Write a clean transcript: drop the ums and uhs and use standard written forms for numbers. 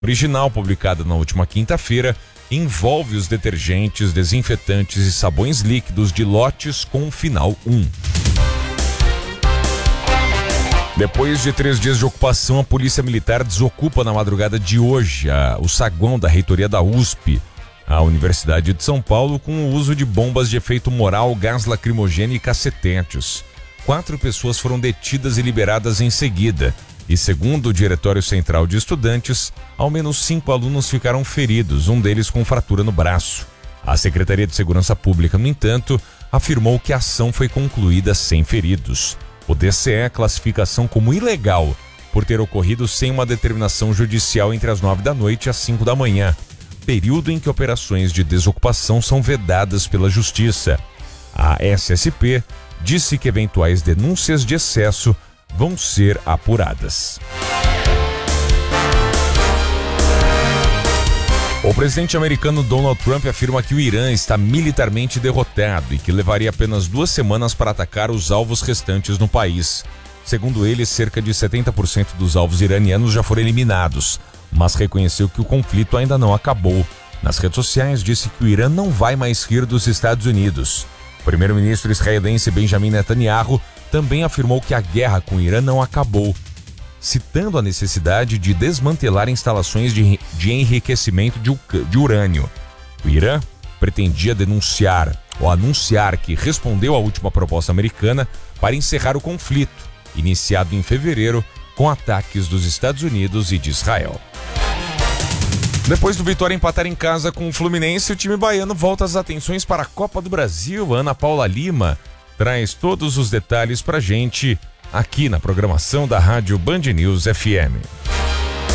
original, publicada na última quinta-feira, envolve os detergentes, desinfetantes e sabões líquidos de lotes com final 1. Depois de 3 dias de ocupação, a Polícia Militar desocupa na madrugada de hoje o saguão da reitoria da USP, a Universidade de São Paulo, com o uso de bombas de efeito moral, gás lacrimogêneo e cacetetes. 4 pessoas foram detidas e liberadas em seguida. E segundo o Diretório Central de Estudantes, ao menos 5 alunos ficaram feridos, um deles com fratura no braço. A Secretaria de Segurança Pública, no entanto, afirmou que a ação foi concluída sem feridos. O DCE classifica a ação como ilegal, por ter ocorrido sem uma determinação judicial entre as 9 da noite e as 5 da manhã, período em que operações de desocupação são vedadas pela Justiça. A SSP disse que eventuais denúncias de excesso vão ser apuradas. O presidente americano Donald Trump afirma que o Irã está militarmente derrotado e que levaria apenas 2 semanas para atacar os alvos restantes no país. Segundo ele, cerca de 70% dos alvos iranianos já foram eliminados, mas reconheceu que o conflito ainda não acabou. Nas redes sociais, disse que o Irã não vai mais rir dos Estados Unidos. O primeiro-ministro israelense Benjamin Netanyahu também afirmou que a guerra com o Irã não acabou, citando a necessidade de desmantelar instalações de enriquecimento de urânio. O Irã pretendia anunciar que respondeu à última proposta americana para encerrar o conflito, iniciado em fevereiro com ataques dos Estados Unidos e de Israel. Depois do Vitória empatar em casa com o Fluminense, o time baiano volta as atenções para a Copa do Brasil. Ana Paula Lima traz todos os detalhes pra gente aqui na programação da Rádio Band News FM.